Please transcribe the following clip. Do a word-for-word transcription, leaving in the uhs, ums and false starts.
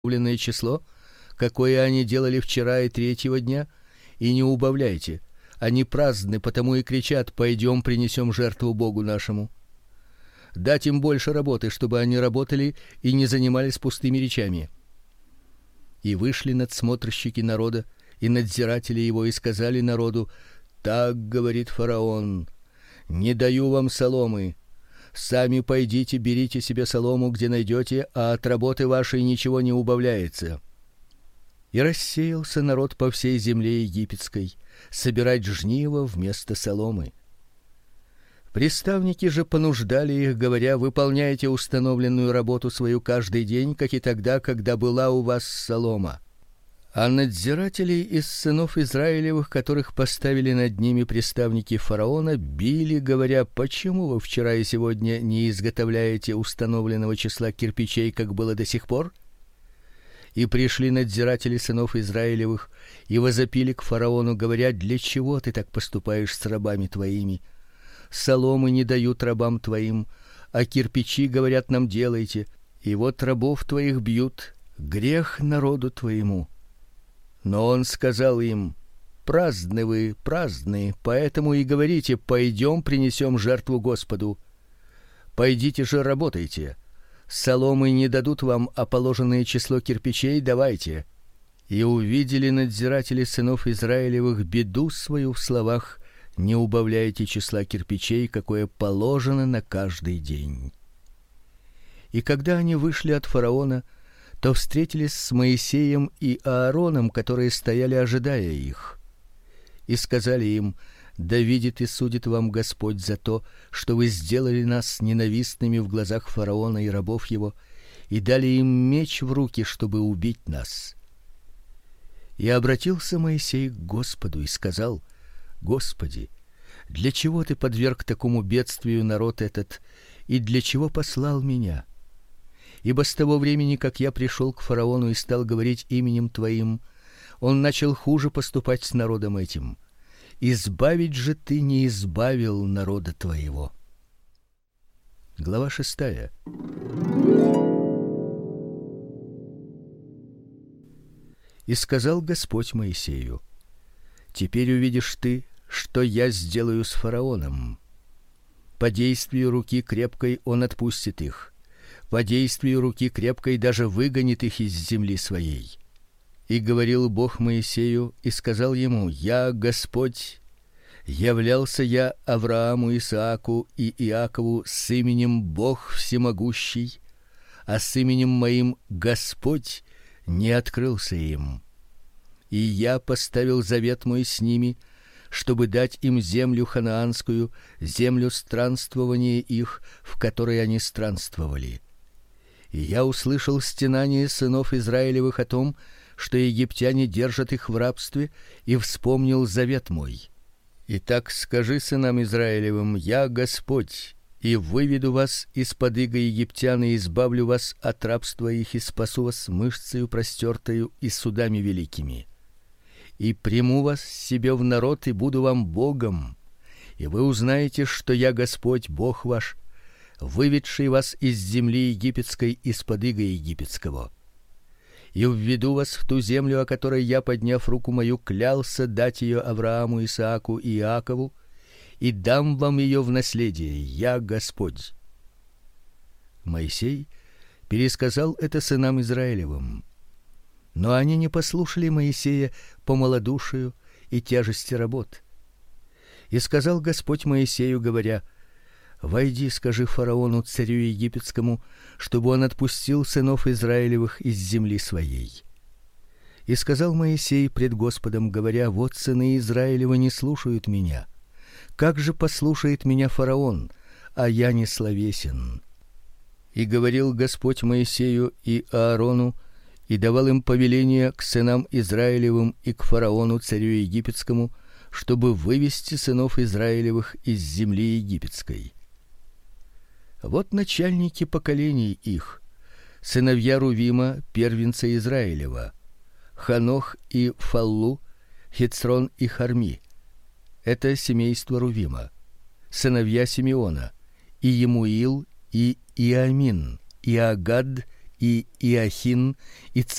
установленное число, какое они делали вчера и третьего дня, и не убавляйте. Они праздны, потому и кричат: пойдем принесем жертву Богу нашему. Дать им больше работы, чтобы они работали и не занимались пустыми речами. И вышли надсмотрщики народа и надзиратели его и сказали народу: так говорит фараон: не даю вам соломы. Сами пойдите, берите себе солому, где найдете, а от работы вашей ничего не убавляется. И рассеялся народ по всей земле египетской собирать жниво вместо соломы. Приставники же понуждали их, говоря: выполняйте установленную работу свою каждый день, как и тогда, когда была у вас солома. А надзирателей из сынов Израилевых, которых поставили над ними приставники фараона, били, говоря: почему вы вчера и сегодня не изготовляете установленного числа кирпичей, как было до сих пор? И пришли надзиратели сынов Израилевых и возопили к фараону, говоря: для чего ты так поступаешь с рабами твоими? Соломы не дают рабам твоим, а кирпичи, говорят, нам делайте. И вот рабов твоих бьют, грех народу твоему. Но он сказал им: праздны вы, праздны, поэтому и говорите: пойдем принесем жертву Господу. Пойдите же работайте. Соломы не дадут вам, а положенное число кирпичей давайте. И увидели надзиратели сынов Израилевых беду свою в словах: не убавляйте числа кирпичей, какое положено на каждый день. И когда они вышли от фараона, то встретились с Моисеем и Аароном, которые стояли, ожидая их. И сказали им: да видит и судит вам Господь за то, что вы сделали нас ненавистными в глазах фараона и рабов его, и дали им меч в руки, чтобы убить нас. И обратился Моисей к Господу и сказал: Господи, для чего ты подверг такому бедствию народ этот, и для чего послал меня? Ибо с того времени, как я пришел к фараону и стал говорить именем твоим, он начал хуже поступать с народом этим. Избавить же ты не избавил народа твоего. Глава шестая. И сказал Господь Моисею: теперь увидишь ты, что я сделаю с фараоном. По действию руки крепкой он отпустит их. По действию руки крепкой даже выгонит их из земли своей. И говорил Бог Моисею и сказал ему: я Господь, являлся я Аврааму, Исааку и Иакову с именем Бог всемогущий, а с именем моим Господь не открылся им. И я поставил завет мой с ними, чтобы дать им землю ханаанскую, землю странствования их, в которой они странствовали. И я услышал стенание сынов Израилевых о том, что египтяне держат их в рабстве, и вспомнил завет мой. Итак, скажи сынам Израилевым: я Господь, и выведу вас из-под ига египтян и избавлю вас от рабства их и спасу вас мышцею простертою и судами великими. И приму вас себе в народ и буду вам Богом, и вы узнаете, что я Господь Бог ваш, выведший вас из земли египетской, из-под ига египетского. И введу вас в ту землю, о которой я, подняв руку мою, клялся дать ее Аврааму, Исааку и Иакову, и дам вам ее в наследие. Я Господь. Моисей пересказал это сынам Израилевым. Но они не послушали Моисея по малодушию и тяжести работ. И сказал Господь Моисею, говоря: войди, скажи фараону, царю египетскому, чтобы он отпустил сынов Израилевых из земли своей. И сказал Моисей пред Господом, говоря: вот сыны Израилевы не слушают меня. Как же послушает меня фараон, а я не словесен? И говорил Господь Моисею и Аарону, и давал им повеление к сынам Израилевым и к фараону, царю египетскому, чтобы вывести сынов Израилевых из земли египетской. Вот начальники поколений их: сыновья Рувима, первенца Израилева, Ханох и Фаллу, Хецрон и Харми. Это семейство Рувима. Сыновья Симеона: Иемуил и Иамин, Иагад и Иохин, и